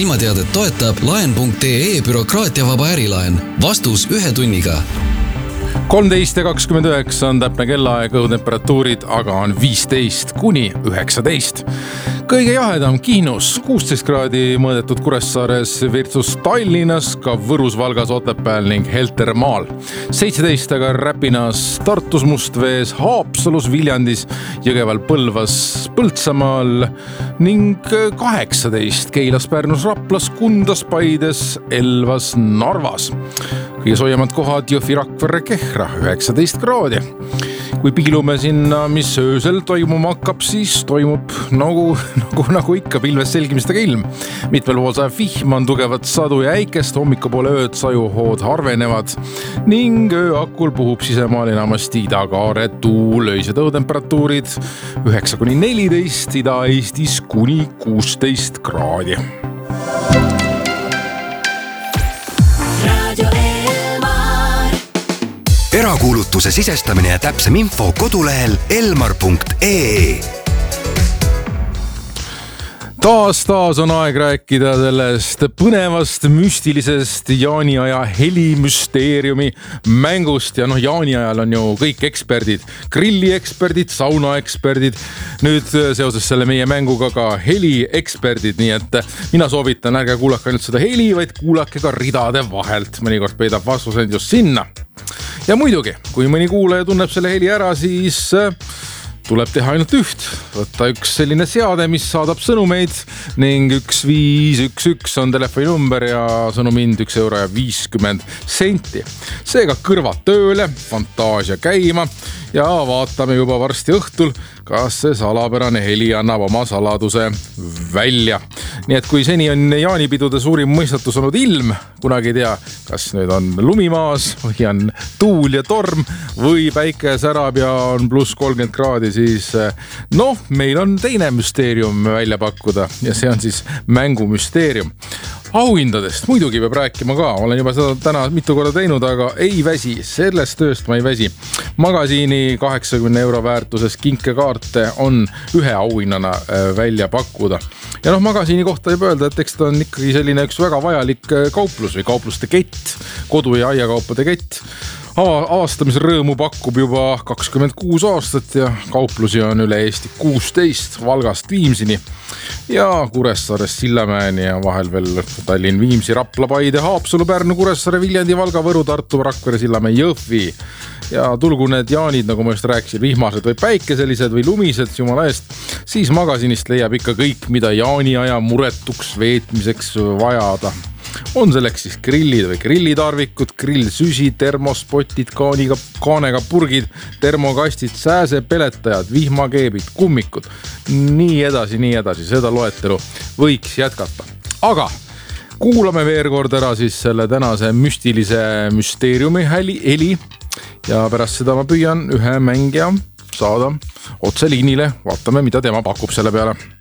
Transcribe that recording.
ilmateadet toetab laen.ee bürokraatiavaba ärilaen. Vastus 1 tunniga. 13:29 on täpne kellaaeg, õhutemperatuurid aga on 15 kuni 19. Kõige jahedam Kihnus, 16 kraadi mõõdetud Kuressaares, Virtsus Tallinnas, ka Võrus, Valgas, Otepääl ning Heltermaal. 17 aga Räpinas, Tartus, Mustvees, Haapsalus, Viljandis, Jõgeval, Põlvas, Põltsamaal ning 18 Keilas, Pärnus, Raplas, Kundas, Paides, Elvas, Narvas. Kõige soojemad kohad Jõhvi, Rakvere, Kehra, 19 kraadi. Kui piilume sinna, mis öösel toimuma hakkab, siis toimub nagu ikka pilves selgimistega ilm. Mitmel pool sajab vihm, on tugevat sadu ja äikest, hommikupoole ööd sajuhood harvenevad ning ööakul puhub sisemaal enamasti idakaare tuul. Öised õhutemperatuurid 9 kuni 14, Ida-Eestis kuni 16 kraadi. Erakuulutuse sisestamine ja täpsem info kodulehel elmar.ee. Taas on aeg rääkida sellest põnevast, müstilisest jaaniaja helimüsteeriumi mängust. Ja jaaniajal on ju kõik eksperdid, grillieeksperdid, saunaeksperdid. Nüüd seoses selle meie mänguga ka helieksperdid, nii et mina soovitan, ärge kuulake ainult seda heli, vaid kuulake ka ridade vahelt. Mõnikord peidab vastusend just sinna. Ja muidugi, kui mõni kuulaja tunneb selle heli ära, siis tuleb teha ainult üht. Võtta üks selline seade, mis saadab sõnumeid ning 1511 on telefoninumber ja sõnumind 1,50 €. Seega kõrvad tööle, fantaasia käima ja vaatame juba varsti õhtul, kas see salapärane heli annab oma saladuse välja. Nii et kui seni on jaanipidude suurim mõistatus olnud ilm, kunagi ei tea, kas nüüd on lumimaas või on tuul ja torm või päike särab ja on +30 kraadi, siis meil on teine müsteerium välja pakkuda ja see on siis mängumüsteerium. Auhindadest muidugi peab rääkima ka, olen juba seda täna mitu korda teinud, aga ei väsi, sellest tööst ma ei väsi. Magasiini 80 € väärtuses kinkekaarte on ühe auhinnana välja pakkuda. Ja magasiini kohta võib öelda, et eks ta on ikkagi selline üks väga vajalik kauplus või kaupluste kett, kodu- ja aiakaupade kett. Avastamisrõõmu pakub juba 26 aastat ja kauplusi on üle Eesti 16, Valgast Viimsini ja Kuressaarest Sillamäeni ja vahel veel Tallinn, Viimsi, Rapla, Paide, Haapsalu, Pärnu, Kuressaare, Viljandi, Valga, Võru, Tartu, Rakvere, Sillamäe, Jõhvi. Ja tulgu need jaanid, nagu ma just rääkisin, vihmased või päikeselised või lumised, jumala eest, siis magasiinist leiab ikka kõik, mida jaaniaja muretuks veetmiseks vajada. On selleks siis grillid või grillitarvikud, grillsüsi, termospotid, kaanega purgid, termokastid, sääsepeletajad, vihmakeebid, kummikud, nii edasi, seda loetelu võiks jätkata. Aga kuulame veel kord ära siis selle tänase müstilise müsteeriumi heli ja pärast seda ma püüan ühe mängija saada otse liinile, vaatame, mida tema pakub selle peale.